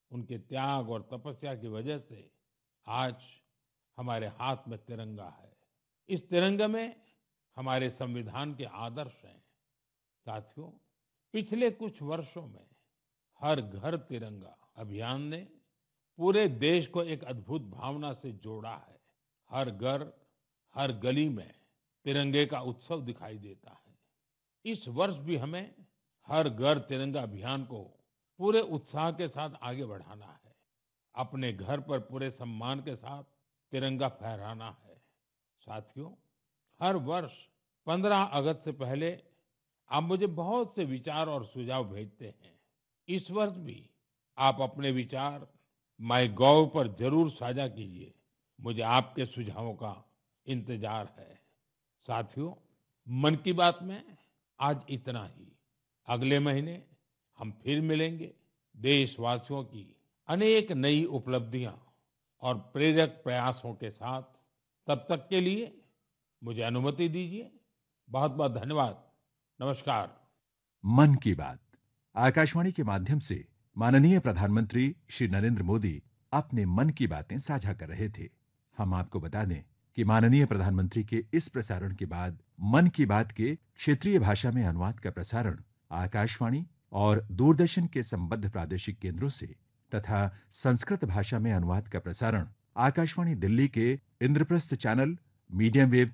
उनके त्याग और तपस्या की वजह से आज हमारे हाथ में तिरंगा है। इस तिरंगे में हमारे संविधान के आदर्श हैं। साथियों, पिछले कुछ वर्षों में हर घर तिरंगा अभियान ने पूरे देश को एक अद्भुत भावना से जोड़ा है। हर घर, हर गली में तिरंगे का उत्सव दिखाई देता है। इस वर्ष भी हमें हर घर तिरंगा अभियान को पूरे उत्साह के साथ आगे बढ़ाना है। अपने घर पर पूरे सम्मान के साथ तिरंगा फहराना है। साथियों, हर वर्ष 15 अगस्त से पहले आप मुझे बहुत से विचार और सुझाव भेजते हैं। इस वर्ष भी आप अपने विचार माय गॉव पर जरूर साझा कीजिए। मुझे आपके सुझावों का इंतजार है। साथियों, मन की बात में आज इतना ही। अगले महीने हम फिर मिलेंगे देशवासियों की अनेक नई उपलब्धियां और प्रेरक प्रयासों के साथ। तब तक के लिए मुझे अनुमति दीजिए। बहुत बहुत धन्यवाद। नमस्कार। मन की बात आकाशवाणी के माध्यम से माननीय प्रधानमंत्री श्री नरेंद्र मोदी अपने मन की बातें साझा कर रहे थे। हम आपको बता दें कि माननीय प्रधानमंत्री के इस प्रसारण के बाद मन की बात के क्षेत्रीय भाषा में अनुवाद का प्रसारण आकाशवाणी और दूरदर्शन के संबद्ध प्रादेशिक केंद्रों से तथा संस्कृत भाषा में अनुवाद का प्रसारण आकाशवाणी दिल्ली के Indraprastha channel medium wave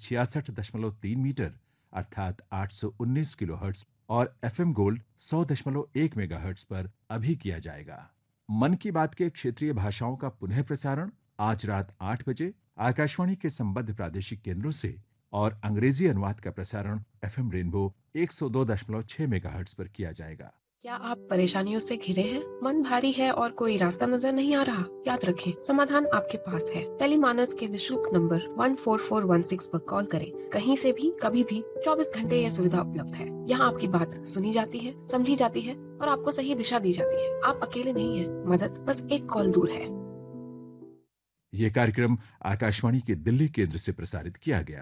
366.3 metre अर्थात 819 किलोहर्ट्ज और एफएम गोल्ड 100.1 मेगाहर्ट्ज पर अभी किया जाएगा। मन की बात के क्षेत्रीय भाषाओं का पुनः प्रसारण आज रात 8 बजे आकाशवाणी के संबद्ध प्रादेशिक केंद्रों से और अंग्रेजी अनुवाद का प्रसारण एफएम रेनबो 102.6 मेगाहर्ट्ज पर किया जाएगा। क्या आप परेशानियों से घिरे हैं? मन भारी है और कोई रास्ता नजर नहीं आ रहा? याद रखें, समाधान आपके पास है। टेलीमानस के निशुल्क नंबर 14416 पर कॉल करें। कहीं से भी, कभी भी, 24 घंटे यह सुविधा उपलब्ध है। यहाँ आपकी बात सुनी जाती है, समझी जाती है और आपको सही दिशा दी जाती है। आप अकेले नहीं हैं। मदद बस एक कॉल दूर है। यह कार्यक्रम आकाशवाणी के दिल्ली केंद्र से प्रसारित किया गया।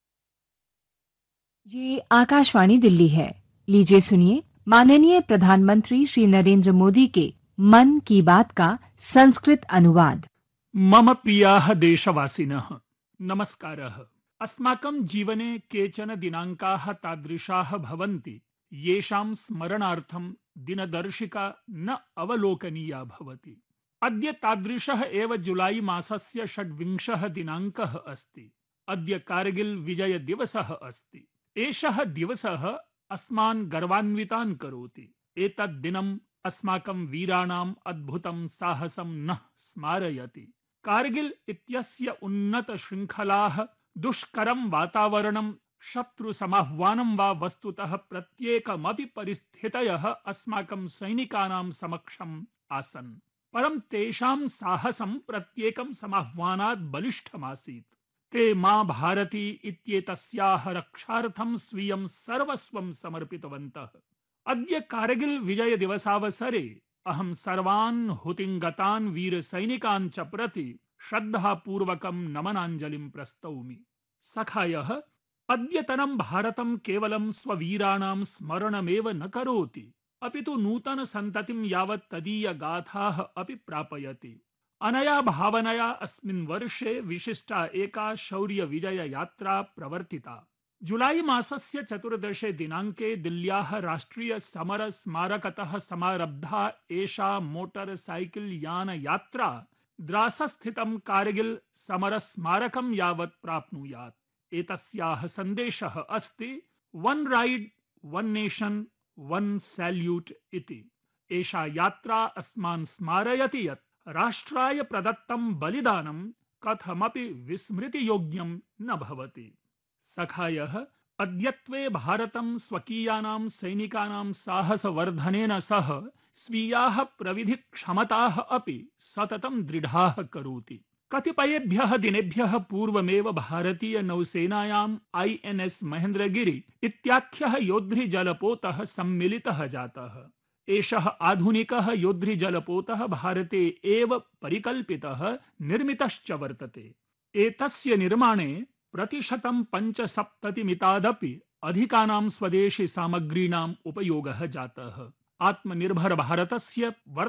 ये आकाशवाणी दिल्ली है। लीजिए सुनिए माननीय प्रधानमंत्री श्री नरेंद्र मोदी के मन की बात का संस्कृत अनुवाद। मम प्रियाः देशवासिनः, नमस्कारः। अस्माकं जीवने केचन दिनाङ्काः तादृशाः भवन्ति येषां स्मरणार्थं दिनदर्शिका न अवलोकनीया भवति। अद्य तादृशः एव जुलाई मासस्य 26 दिनाङ्कः अस्ति। अद्य कारगिल विजय दिवसः अस्ति। एषः दिवसः अस्मान् गर्वान्वितान् करोति। एतत् दिनम् अस्माकं वीराणाम् अद्भुतं साहसं नः स्मारयति। कारगिल इत्यस्य उन्नत श्रृंखलाः, दुष्करं वातावरणं, शत्रु समाह्वानं वा वस्तुतः प्रत्येकमपि परिस्थितयः अस्माकं सैनिकानां समक्षम् आसन्। परं तेषां साहसं प्रत्येकं समाह्वानात् बलिष्ठमासीत्। ते मां भारती इत्येतस्याः रक्षार्थं स्वीयं सर्वस्वं समर्पितवन्तः। अद्य कारगिल विजय दिवसावसरे अहं सर्वान् हुतिङ्गतान् वीरसैनिकान् च प्रति श्रद्धापूर्वकं नमनाञ्जलिं प्रस्तौमि। सखायः, अद्यतनं भारतं केवलं स्ववीराणां स्मरणमेव न करोति, अपि तु नूतनसन्ततिं यावत् तदीयगाथाः अपि प्रापयति। अनया भावनया अस्मिन् वर्षे विशिष्टा एका शौर्यविजययात्रा प्रवर्तिता। जुलाई मासस्य 14 दिनाङ्के दिल्ल्याः राष्ट्रिय समर स्मारकतः समारब्धा एषा मोटर साइकिल यान यात्रा द्रासस्थितं कारगिल समर स्मारकं यावत् प्राप्नुयात्। एतस्याः सन्देशः अस्ति one ride, one nation, one salute इति। एषा यात्रा अस्मान् स्मारयति यत् राष्ट्राय प्रदत्तं बलिदानं कथमपि विस्मृतियोग्यं न भवति। सखायः, अद्यत्वे भारतं स्वकीयानां सैनिकानां साहसवर्धनेन सह स्वीयाः प्रविधिक्षमताः अपि सततं दृढाः करोति। कतिपयेभ्यः दिनेभ्यः पूर्वमेव भारतीय नौसेनायाम् INS महेन्द्रगिरि इत्याख्यः योद्धृजलपोतः सम्मिलितः जातः। एषः आधुनिकः योद्धृजलपोतः भारते एव परिकल्पितः, निर्मितश्च वर्तते। एतस्य निर्माणे प्रतिशतं 75-मितादपि अधिकानां स्वदेशी सामग्रीणाम् उपयोगः जातः। आत्मनिर्भर भारतस्य